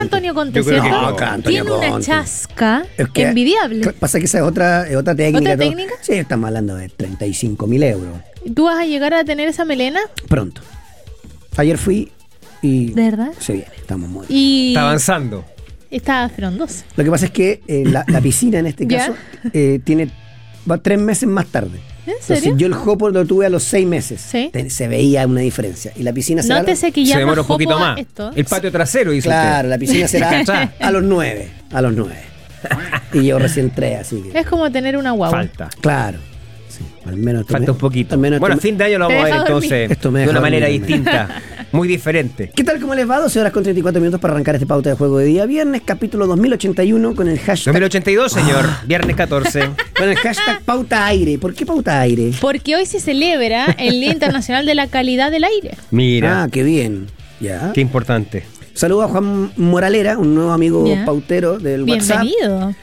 Antonio Conte, Yo creo ¿cierto? que no, acá, Antonio Tiene una Conte. chasca Es que- envidiable. Pasa que esa es otra técnica. ¿Otra todo. técnica? Sí, estamos hablando de 35.000 euros. ¿Tú vas a llegar a tener esa melena? Pronto. Ayer fui y... ¿De verdad? Se viene, estamos muy... Y Está avanzando. está frondosa. Lo que pasa es que la piscina en este ¿Ya? caso va 3 meses más tarde. ¿En Entonces serio? yo el jopo lo tuve a los 6 meses. Sí. Se veía una diferencia. Y la piscina será... Nótese que Se ya demora un bajó poquito por más. esto. El patio trasero, dice Claro, la piscina será Atrás. a los 9. A los 9. Y yo recién 3, así que... Es como tener una guagua. Falta. Claro. Sí, al menos Falta un poquito. Al menos Bueno, a fin de año lo Te vamos a ver deja dormir. entonces Esto me de deja una manera dormir. distinta, muy diferente. ¿Qué tal? ¿Cómo les va? 12 horas con 34 minutos para arrancar este pauta de juego de día viernes, capítulo 2081 con el hashtag... 2082, señor, viernes 14. Con el hashtag pauta aire. ¿Por qué pauta aire? Porque hoy se celebra el Día Internacional de la Calidad del Aire. Mira, Ah, qué bien. Ya. qué importante. Saludo a Juan Moralera, un nuevo amigo Ya. pautero del WhatsApp. Bienvenido.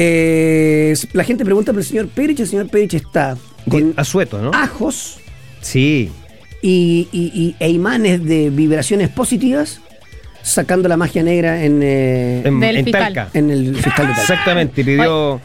La gente pregunta por el señor Perich. El señor Perich está con Asueto, ¿no? ajos Sí. e imanes de vibraciones positivas sacando la magia negra en Del fiscal. Talca. el fiscal de Talca. Exactamente, pidió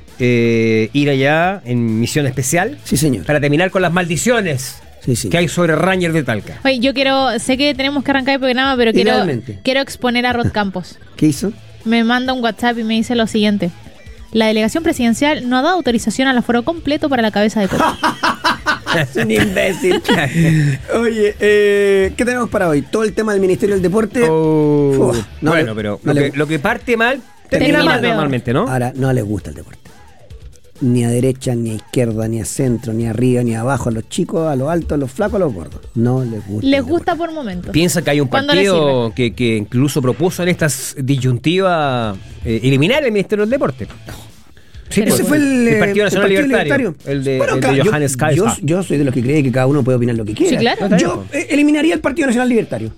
ir allá en misión especial Sí, señor. para terminar con las maldiciones Sí, sí. que hay sobre Rangers de Talca. Oye, sé que tenemos que arrancar el programa, pero Idealmente. quiero exponer a Rod Campos. ¿Qué hizo? Me manda un WhatsApp y me dice lo siguiente. La delegación presidencial no ha dado autorización al aforo completo para la cabeza de copa. Es un imbécil. Oye, ¿qué tenemos para hoy? Todo el tema del Ministerio del Deporte. Oh, Uf, no bueno, le- pero no le- lo que parte mal Termina termina mal peor. normalmente, ¿no? Ahora, no les gusta el deporte. Ni a derecha, ni a izquierda, ni a centro, ni arriba, ni abajo. A los chicos, a los altos, a los flacos, a los gordos. No les gusta. Les el gusta deporte. por momentos. Piensa que hay un ¿Cuándo le partido que incluso propuso en estas disyuntivas eliminar el Ministerio del Deporte. Sí, Pero Ese pues, fue el Partido Nacional Partido Libertario. El de, Bueno, el de claro, Johannes yo, Kaiser. yo soy de los que cree que cada uno puede opinar lo que quiera. Sí, claro. Yo eliminaría el Partido Nacional Libertario.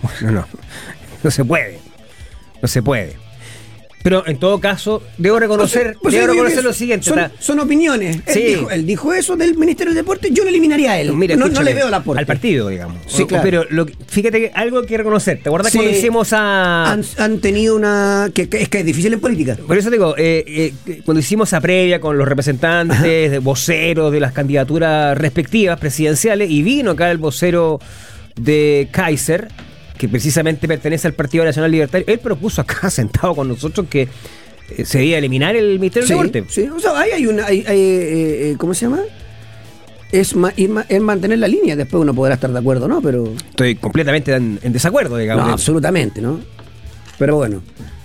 No se puede. No se puede. Pero en todo caso, debo reconocer, Pues debo yo digo reconocer que lo siguiente. Son opiniones. Sí. Él dijo eso del Ministerio del Deporte, yo lo eliminaría a él. Mira, no escúchame, le veo la aporte. al partido, digamos. Sí, claro. Pero fíjate que algo hay que reconocer. ¿Te acuerdas Sí. cuando hicimos a...? Han tenido una... que es difícil en política. Por eso digo, cuando hicimos a previa con los representantes, de voceros de las candidaturas respectivas presidenciales, y vino acá el vocero de Kaiser, que precisamente pertenece al Partido Nacional Libertario, él propuso acá, sentado con nosotros, que se debía eliminar el Ministerio del Deporte. Sí, o sea, ahí hay una... ¿cómo se llama? Es mantener la línea. Después uno podrá estar de acuerdo, ¿no? Pero... Estoy completamente en desacuerdo, digamos. No, absolutamente, ¿no? Pero bueno,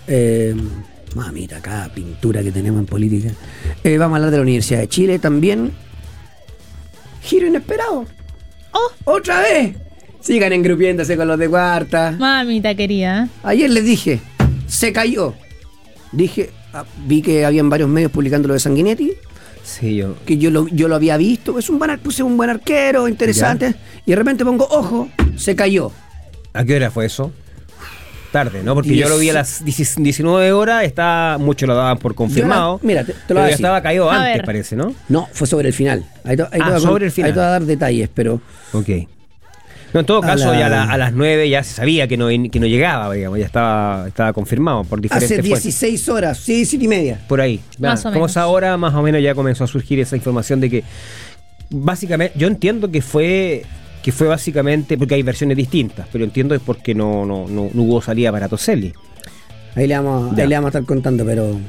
mamita, cada pintura que tenemos en política. Vamos a hablar de la Universidad de Chile también. Giro inesperado. ¡Oh! ¡Otra vez! Sigan engrupiéndose con los de cuarta. Mamita querida. Ayer les dije, se cayó. Vi que habían varios medios publicando lo de Sanguinetti, Sí, yo... que yo lo había visto. Puse un buen arquero, interesante. Y de repente pongo, ojo, se cayó. ¿A qué hora fue eso? Tarde, ¿no? Porque 10. yo lo vi a las 19 horas, muchos lo daban por confirmado. Mira, te lo pero voy a ya decir. estaba caído A antes, ver. parece, ¿no? No, fue sobre el final. Ahí te sobre el final. Ahí te voy a dar detalles, pero... Ok. No, en todo caso, la- ya a las 9 ya se sabía que no llegaba, digamos, ya estaba confirmado por diferentes Hace fuentes. 16 horas, sí, 7:30. Por ahí. Más o Como menos. esa hora, más o menos ya comenzó a surgir esa información de que, básicamente, yo entiendo que fue básicamente, porque hay versiones distintas, pero entiendo es porque no hubo salida para Toselli. Ahí le vamos a estar contando, pero...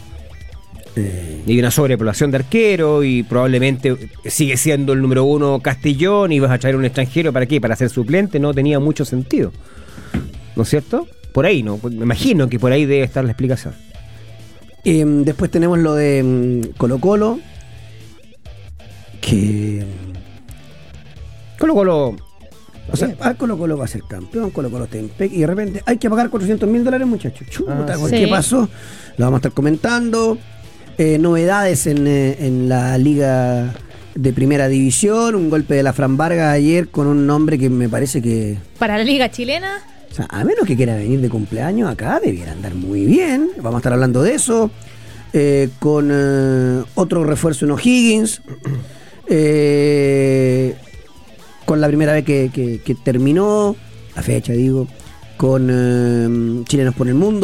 Y hay una sobrepoblación de arqueros y probablemente sigue siendo el número 1 Castellón y vas a traer un extranjero ¿para qué? Para ser suplente, no tenía mucho sentido. ¿No es cierto? Por ahí, ¿no? Me imagino que por ahí debe estar la explicación. Después tenemos lo de Colo-Colo, que... Colo-Colo... O sea, Colo-Colo va a ser campeón, Colo-Colo está en PEC, y de repente hay que pagar $400.000, muchachos. Chuta, ¿por sí. qué pasó? Lo vamos a estar comentando. Novedades en la Liga de Primera División, un golpe de la Fran Vargas ayer con un nombre que me parece que... Para la liga chilena, O sea, a menos que quiera venir de cumpleaños acá, debiera andar muy bien. Vamos a estar hablando de eso. Con otro refuerzo en O'Higgins. Con la primera vez que terminó, la fecha digo, con Chilenos por el Mundo.